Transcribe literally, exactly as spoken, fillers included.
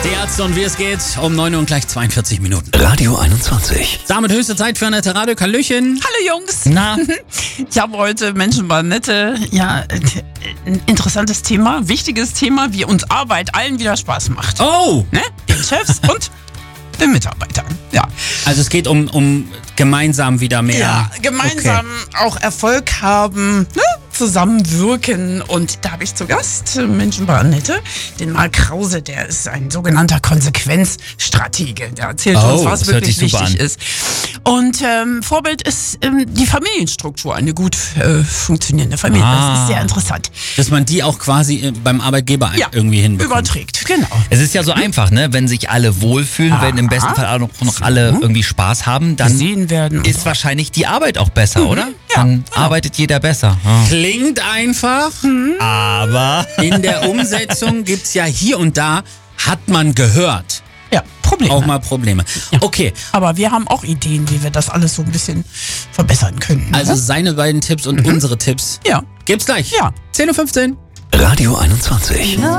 Die Ärzte und wie es geht, um neun Uhr und gleich zweiundvierzig Minuten. Radio einundzwanzig. Damit höchste Zeit für Annette Radio. Hallöchen. Hallo Jungs. Na? Ich habe heute Menschen bei Annette. Ja, ein interessantes Thema, wichtiges Thema, wie uns Arbeit allen wieder Spaß macht. Oh! Ne? Den Chefs und den Mitarbeitern. Ja. Also es geht um, um gemeinsam wieder mehr. Ja, gemeinsam Okay. auch Erfolg haben, ne? Zusammenwirken. Und da habe ich zu Gast äh, Menschen bei Annette, den Marc Krause, der ist ein sogenannter Konsequenzstratege. Der erzählt Oh, uns, was das hört wirklich sich super wichtig an. ist. Und ähm, Vorbild ist ähm, die Familienstruktur, eine gut äh, funktionierende Familie. Ah. Das ist sehr interessant. Dass man die auch quasi äh, beim Arbeitgeber Ja, irgendwie hinbekommt. überträgt, genau. Es ist ja so einfach, ne? Wenn sich alle wohlfühlen, Aha. wenn im besten Fall auch noch, noch alle irgendwie Spaß haben, dann Gesehen werden. ist wahrscheinlich die Arbeit auch besser, oder? Mhm. Ja, Dann genau. arbeitet jeder besser. Ja. Klingt einfach, Aber in der Umsetzung gibt's ja hier und da, hat man gehört, Ja, Probleme. auch mal Probleme. Okay, Aber wir haben auch Ideen, wie wir das alles so ein bisschen verbessern können. also ne? seine beiden Tipps und unsere Tipps Ja. gibt's gleich. Ja. zehn Uhr fünfzehn. Radio einundzwanzig.